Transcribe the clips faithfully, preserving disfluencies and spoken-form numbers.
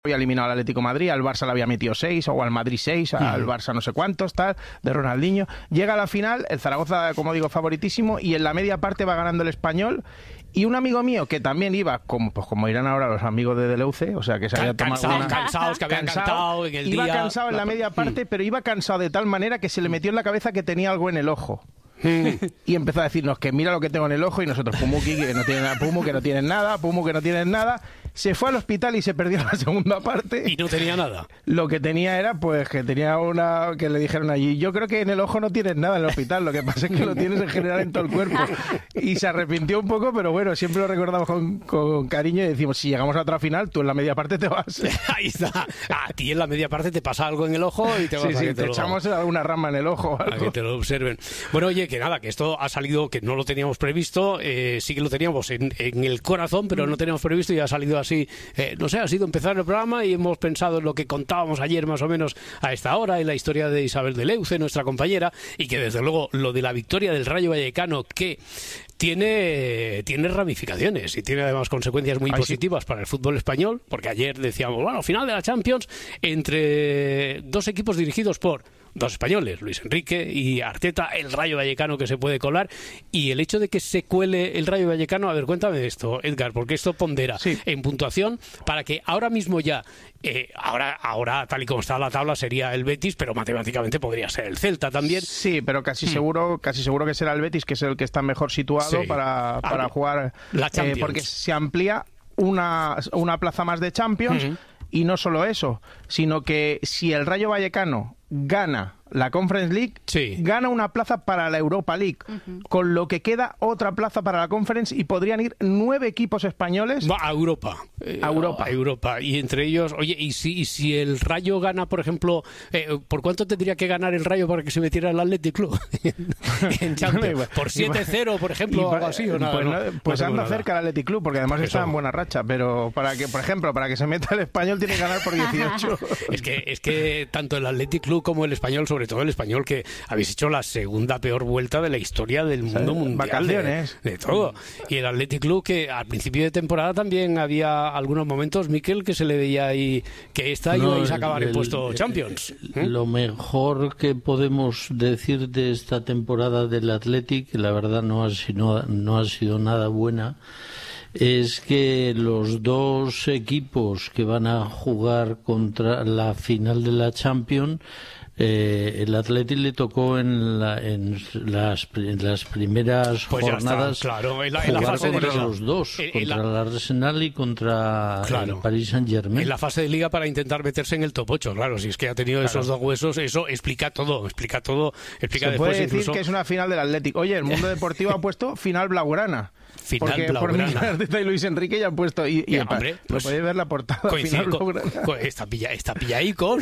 había eliminado al Atlético de Madrid, al Barça le había metido seis, o al Madrid seis, al Barça no sé cuántos, tal, de Ronaldinho. Llega a la final, el Zaragoza, como digo, favoritísimo, y en la media parte va ganando el Español. Y un amigo mío que también iba, como, pues como irán ahora los amigos de Deleuze, o sea, que se había tomado cansados, una... cansados, que habían cansado, cantado en el iba día. Iba cansado en la media parte, pero iba cansado de tal manera que se le metió en la cabeza que tenía algo en el ojo. Y empezó a decirnos que mira lo que tengo en el ojo, y nosotros, Pumuki, que no tiene nada, Pumu, que no tienes nada, Pumu, que no tienes nada. Se fue al hospital y se perdió la segunda parte. Y no tenía nada. Lo que tenía era, pues, que tenía una... que le dijeron allí, yo creo que en el ojo no tienes nada en el hospital, lo que pasa es que lo tienes en general en todo el cuerpo. Y se arrepintió un poco, pero bueno, siempre lo recordamos con, con cariño y decimos, si llegamos a otra final, tú en la media parte te vas. Ahí está. A ti en la media parte te pasa algo en el ojo y te vas sí, a sí, que te, te lo... echamos alguna rama en el ojo. A que te lo observen. Bueno, oye, que nada, que esto ha salido, que no lo teníamos previsto, eh, sí que lo teníamos en, en el corazón, pero no teníamos previsto y ha salido así... Eh, no sé, ha sido empezar el programa y hemos pensado en lo que contábamos ayer más o menos a esta hora, en la historia de Isabel Deleuze, nuestra compañera, y que desde luego lo de la victoria del Rayo Vallecano, que tiene, tiene ramificaciones y tiene además consecuencias muy Ay, positivas sí. para el fútbol español, porque ayer decíamos, bueno, final de la Champions entre dos equipos dirigidos por dos españoles, Luis Enrique y Arteta, el Rayo Vallecano que se puede colar, y el hecho de que se cuele el Rayo Vallecano, a ver, cuéntame esto, Edgar, porque esto pondera sí. en puntuación para que ahora mismo ya, eh, ahora, ahora tal y como está la tabla sería el Betis, pero matemáticamente podría ser el Celta también. Sí, pero casi hmm. seguro, casi seguro que será el Betis, que es el que está mejor situado sí. para, para ah, jugar la Champions. Eh, porque se amplía una, una plaza más de Champions. Uh-huh. Y no solo eso, sino que si el Rayo Vallecano gana la Conference League, sí. gana una plaza para la Europa League, uh-huh. con lo que queda otra plaza para la Conference y podrían ir nueve equipos españoles Va a Europa. A Europa. A Europa. Y entre ellos, oye, y si, y si el Rayo gana, por ejemplo, eh, ¿por cuánto tendría que ganar el Rayo para que se metiera el Athletic Club? en Champions. ¿Por siete cero, por ejemplo, o algo así? ¿O nada? Pues, no, pues no anda nada. cerca el Athletic Club, porque además Eso. está en buena racha, pero para que, por ejemplo, para que se meta el Español tiene que ganar por dieciocho. es que es que tanto el Athletic Club como el Español, sobre todo el Español, que habéis hecho la segunda peor vuelta de la historia del mundo mundial. Vacaciones. De, de todo. Y el Athletic Club, que al principio de temporada también había algunos momentos, Miquel, que se le veía ahí que esta no, ibais a acabar el, el puesto el, Champions. ¿Eh? Lo mejor que podemos decir de esta temporada del Athletic, que la verdad no ha sido, no ha sido nada buena, es que los dos equipos que van a jugar contra la final de la Champions, Eh, el Athletic le tocó en, la, en, las, en las primeras pues jornadas está, claro. en la, jugar en la fase contra de liga. los dos, en, contra en la... el Arsenal y contra claro. el Paris Saint-Germain. En la fase de liga para intentar meterse en el top ocho, claro, si es que ha tenido claro. esos dos huesos, eso explica todo, explica todo, explica Se después puede decir incluso... que es una final del Athletic. Oye, el Mundo Deportivo ha puesto final blaugrana. Final porque blaugrana. Por mí, Arteta y Luis Enrique ya han puesto y, y ya, hombre, pues, podéis ver la portada coincid, final blaugrana. Co, está pilla, está pillaico,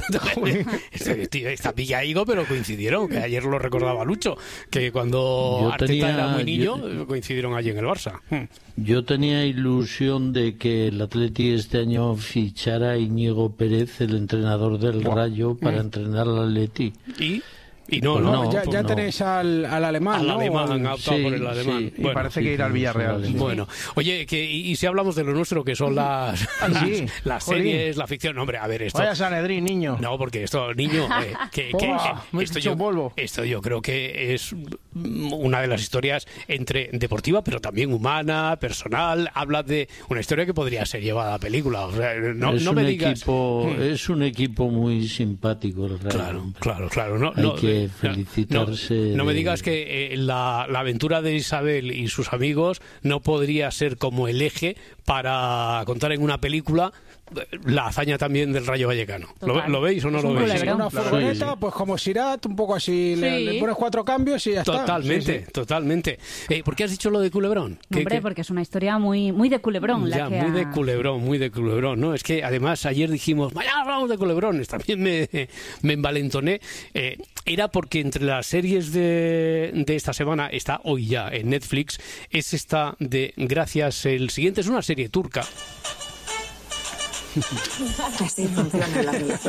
está pillaico, pero coincidieron, que ayer lo recordaba Lucho, que cuando yo Arteta tenía, era muy niño, yo, coincidieron allí en el Barça. Yo tenía ilusión de que el Atleti este año fichara a Íñigo Pérez, el entrenador del wow. Rayo, para mm. entrenar al Atleti. ¿Y? Y no, pues no, no, ya, pues ya no. tenéis al, al alemán, al ¿no? alemán, han optado sí, por el alemán. Sí, bueno, y parece sí, que irá al Villarreal. Sí. Bueno, oye, que, y, y si hablamos de lo nuestro, que son las, Ay, las, sí. las series, la ficción, no, hombre, a ver, esto... Vaya Sanedrín, niño. No, porque esto, niño, eh, que, que, oh, que esto, yo, polvo. esto yo creo que es una de las historias entre deportiva, pero también humana, personal, habla de una historia que podría ser llevada a película. O sea, no, es no un me digas... Equipo, hmm. Es un equipo muy simpático, el Real. Claro, claro, claro. No, Hay no, que eh, felicitarse. No, no me de... digas que eh, la, la aventura de Isabel y sus amigos no podría ser como el eje para contar en una película la hazaña también del Rayo Vallecano. ¿Lo, ¿Lo veis o no es lo un veis? Culebrón. Una furgoneta, sí, sí. pues como Sirat, un poco así, sí. le, le pones cuatro cambios y ya totalmente, está. Sí, sí. Totalmente, eh, ¿por qué has dicho lo de Culebrón? Hombre, ¿Qué, qué? porque es una historia muy muy de Culebrón. Ya, la que muy ha... de Culebrón, muy de Culebrón, ¿no? Es que además ayer dijimos, mañana hablamos de Culebrones, también me, me envalentoné. Eh, era porque entre las series de, de esta semana, está hoy ya en Netflix, es esta de Gracias, el siguiente es una serie turca. Así funciona la vida.